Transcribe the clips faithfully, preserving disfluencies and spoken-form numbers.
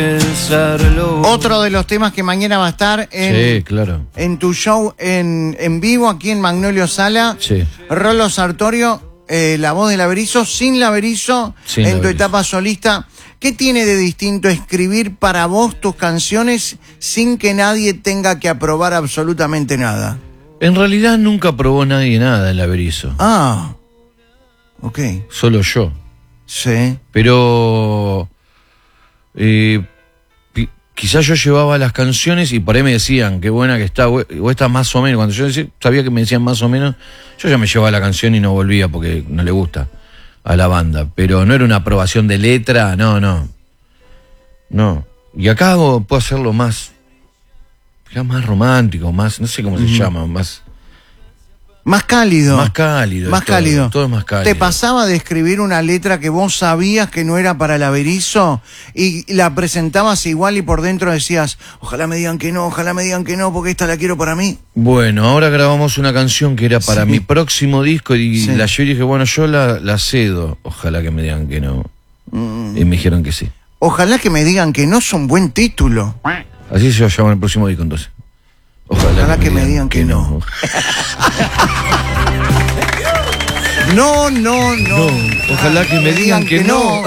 Otro de los temas que mañana va a estar en, sí, claro. en tu show en, en vivo aquí en Magnolio Sala. Sí. Rolo Sartorio, eh, la voz del Averizo, sin la Averizo, Sin en la tu Averizo. etapa solista. ¿Qué tiene de distinto escribir para vos tus canciones sin que nadie tenga que aprobar absolutamente nada? En realidad nunca aprobó nadie nada el Averizo. Ah, ok. Solo yo. Sí. Pero eh, pi- quizás yo llevaba las canciones y por ahí me decían qué buena que está, o o esta más o menos. Cuando yo decía, sabía que me decían más o menos, yo ya me llevaba la canción y no volvía porque no le gusta a la banda. Pero no era una aprobación de letra, no, no. No. Y acá hago, puedo hacerlo más, ya más romántico, más, no sé cómo se Ujú. llama, más... Más cálido. Más cálido. Más todo, cálido. Todo es más cálido. ¿Te pasaba de escribir una letra que vos sabías que no era para el Averizo y la presentabas igual y por dentro decías, ojalá me digan que no, ojalá me digan que no, porque esta la quiero para mí? Bueno, ahora grabamos una canción que era para Sí. mi próximo disco y Sí. la llevé y dije, bueno, yo la, la cedo. Ojalá que me digan que no. Mm. Y me dijeron que sí. Ojalá que me digan que no es un buen título. Así se va a llamar el próximo disco entonces. Ojalá, Ojalá que me digan que no. No, no, no. No, ojalá que me digan que no.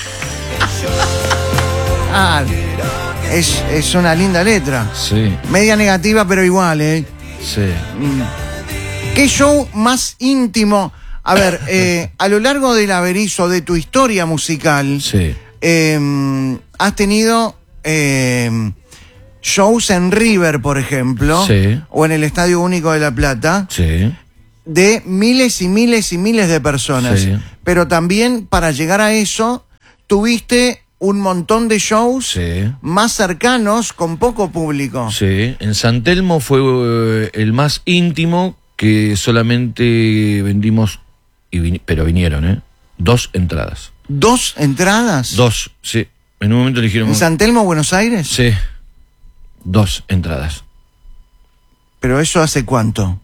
Ah, es, es una linda letra. Sí, Media negativa, pero igual, ¿eh? sí. ¿Qué show más íntimo? A ver, eh, a lo largo del Averizo, de tu historia musical, Sí. eh, has tenido eh, shows en River, por ejemplo, Sí. o en el Estadio Único de La Plata, Sí. de miles y miles y miles de personas. Sí. Pero también, para llegar a eso, tuviste un montón de shows Sí. más cercanos, con poco público. Sí. En San Telmo fue eh, el más íntimo que solamente vendimos, y vin- pero vinieron, ¿eh? Dos entradas. ¿Dos entradas? Dos, sí. En un momento le dijeron... ¿En San Telmo, Buenos Aires? Sí. Dos entradas. ¿Pero eso hace cuánto?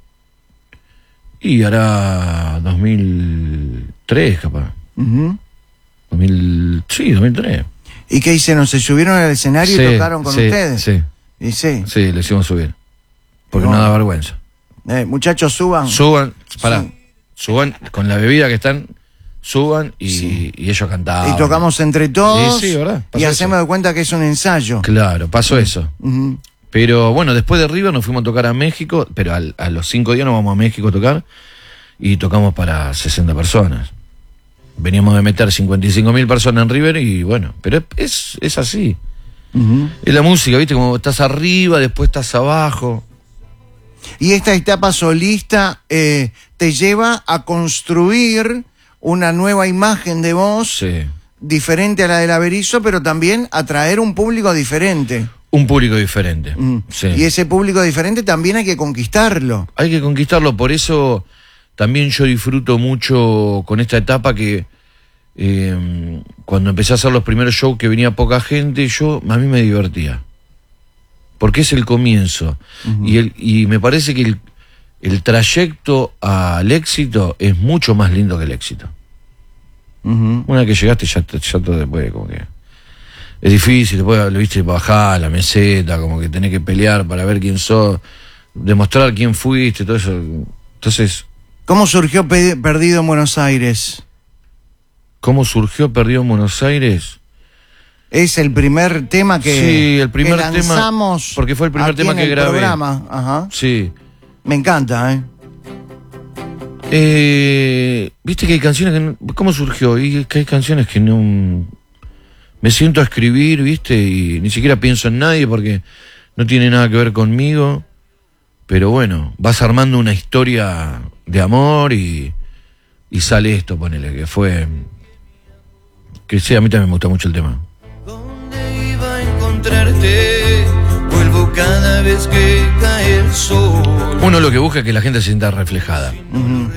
Y hará dos mil tres, capaz. Ujú. dos mil... Sí, dos mil tres. ¿Y qué hicieron? ¿Se subieron al escenario Sí, y tocaron con sí, ustedes? Sí, Y sí. sí, le hicimos subir. Porque No. no da vergüenza. Eh, muchachos, suban. Suban, pará, Sí. suban con la bebida que están, suban y, Sí. y ellos cantaban. Y tocamos entre todos. Sí, sí, ¿verdad? Y Pasó hacemos eso. de cuenta que es un ensayo. Claro, pasó eso. Ujú. Pero bueno, después de River nos fuimos a tocar a México, pero al- a los cinco días nos vamos a México a tocar y tocamos para sesenta personas. Veníamos de meter cincuenta y cinco mil personas en River y bueno, pero es, es así. Ujú. Es la música, ¿viste? Como estás arriba, después estás abajo. Y esta etapa solista eh, te lleva a construir una nueva imagen de vos, Sí. diferente a la del Averizo, pero también atraer un público diferente. Un público diferente. Mm. Sí. Y ese público diferente también hay que conquistarlo. Hay que conquistarlo, por eso también yo disfruto mucho con esta etapa que eh, cuando empecé a hacer los primeros shows que venía poca gente, yo a mí me divertía. Porque es el comienzo. Ujú. y, el, y me parece que el, el trayecto al éxito es mucho más lindo que el éxito. Ujú. Una vez que llegaste ya, te- ya todo después como que... Es difícil, después lo viste bajar la meseta, como que tenés que pelear para ver quién sos, demostrar quién fuiste, todo eso. Entonces, ¿Cómo surgió Pe- Perdido en Buenos Aires? ¿cómo surgió Perdido en Buenos Aires? Es el primer tema que, Sí, el primer que tema, lanzamos porque fue el primer aquí tema en que el grabé. programa. Ajá. Sí. Me encanta, ¿eh? Eh, Viste que hay canciones que... no- ¿Cómo surgió? Y es que hay canciones que no... Me siento a escribir, ¿viste? Y ni siquiera pienso en nadie porque no tiene nada que ver conmigo. Pero bueno, vas armando una historia de amor y, y sale esto, ponele, que fue... Que sí, a mí también me gusta mucho el tema. ¿Dónde iba a encontrarte? Vuelvo cada vez que cae el sol. Uno lo que busca es que la gente se sienta reflejada. Ujú.